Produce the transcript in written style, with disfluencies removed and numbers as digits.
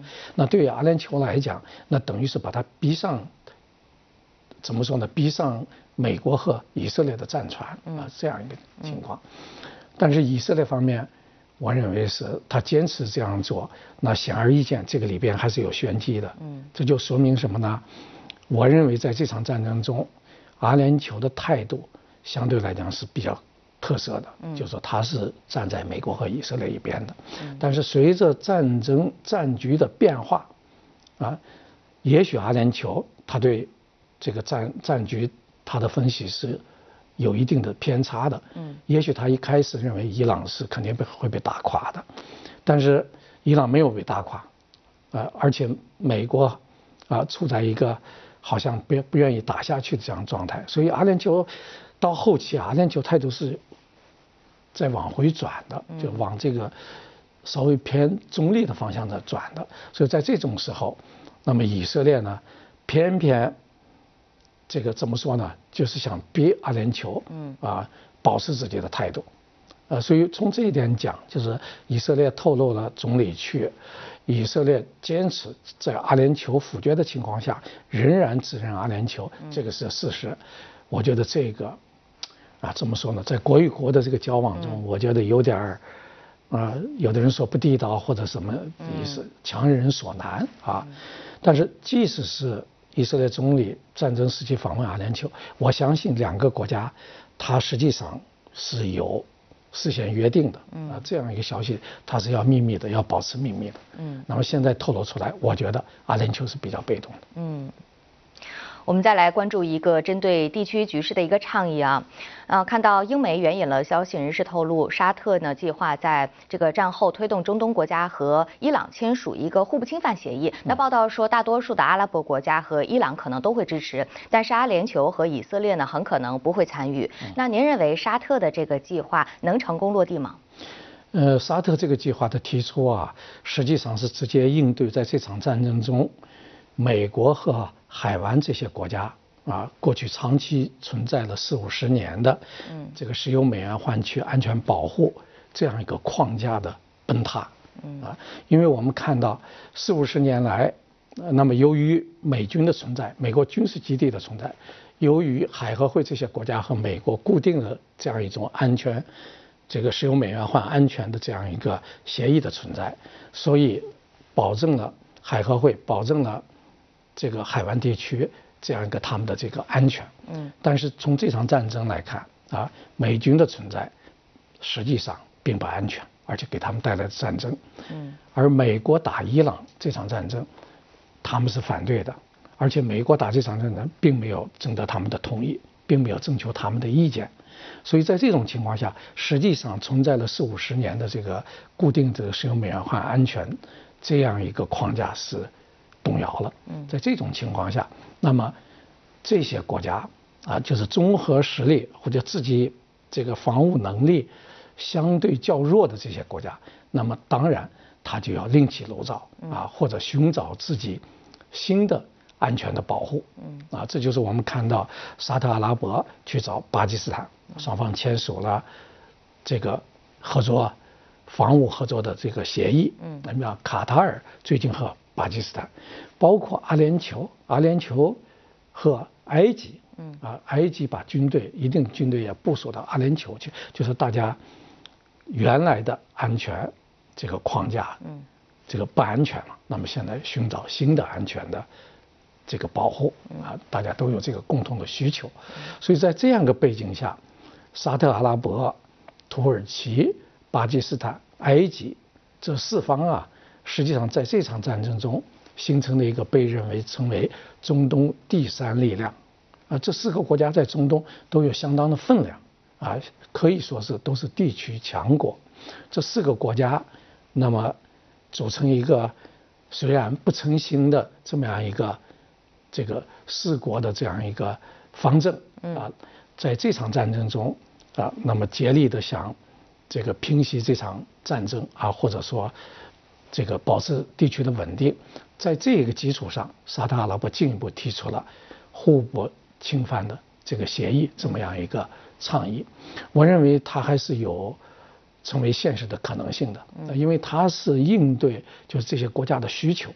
那对于阿联酋来讲，那等于是把他逼上，怎么说呢？逼上美国和以色列的战船啊，这样一个情况。但是以色列方面，我认为是他坚持这样做，那显而易见，这个里边还是有玄机的。这就说明什么呢？我认为在这场战争中，阿联酋的态度相对来讲是比较特色的，就是说他是站在美国和以色列一边的。但是随着战局的变化，啊，也许阿联酋他对这个战局他的分析是有一定的偏差的。也许他一开始认为伊朗是肯定会被打垮的，但是伊朗没有被打垮，而且美国处在一个好像不愿意打下去的这样状态，所以阿联酋到后期阿联酋态度是在往回转的，就往这个稍微偏中立的方向在转的。所以在这种时候，那么以色列呢，偏偏这个怎么说呢，就是想逼阿联酋保持自己的态度。所以从这一点讲，就是以色列透露了总理去，以色列坚持在阿联酋否决的情况下，仍然指认阿联酋，这个是事实。我觉得这个怎么说呢，在国与国的这个交往中，我觉得有点有的人说不地道或者什么意思，强人所难啊。但是即使是以色列总理战争时期访问阿联酋，我相信两个国家它实际上是有事先约定的这样一个消息它是要秘密的，要保持秘密的。那么现在透露出来，我觉得阿联酋是比较被动的。 我们再来关注一个针对地区局势的一个倡议看到英媒援引了消息人士透露，沙特呢计划在这个战后推动中东国家和伊朗签署一个互不侵犯协议。那报道说，大多数的阿拉伯国家和伊朗可能都会支持，但是阿联酋和以色列呢很可能不会参与。那您认为沙特的这个计划能成功落地吗？ 沙特这个计划的提出实际上是直接应对在这场战争中，美国和海湾这些国家过去长期存在了40-50年的这个石油美元换区安全保护这样一个框架的崩塌。因为我们看到40-50年来，那么由于美军的存在，美国军事基地的存在，由于海合会这些国家和美国固定的这样一种安全，这个石油美元换安全的这样一个协议的存在，所以保证了海合会保证了这个海湾地区这样一个他们的这个安全。但是从这场战争来看美军的存在实际上并不安全，而且给他们带来战争。而美国打伊朗这场战争，他们是反对的，而且美国打这场战争并没有征得他们的同意，并没有征求他们的意见。所以在这种情况下，实际上存在了40-50年的这个固定的石油美元换安全这样一个框架是动摇了。在这种情况下，那么这些国家就是综合实力或者自己这个防务能力相对较弱的这些国家，那么当然他就要另起炉灶或者寻找自己新的安全的保护。这就是我们看到沙特阿拉伯去找巴基斯坦，双方签署了这个合作防务合作的这个协议。那么卡塔尔最近和巴基斯坦，包括阿联酋和埃及。埃及把一定军队也部署到阿联酋去，就是大家原来的安全这个框架这个不安全了，那么现在寻找新的安全的这个保护大家都有这个共同的需求。所以在这样一个背景下，沙特阿拉伯、土耳其、巴基斯坦、埃及这4方实际上在这场战争中形成了一个被认为成为中东第3力量。这4个国家在中东都有相当的分量可以说是都是地区强国。这4个国家那么组成一个虽然不成形的这么样一个这个4国的这样一个方阵在这场战争中那么竭力的想这个平息这场战争或者说这个保持地区的稳定。在这个基础上，沙特阿拉伯进一步提出了互不侵犯的这个协议这么样一个倡议。我认为它还是有成为现实的可能性的，因为它是应对就是这些国家的需求。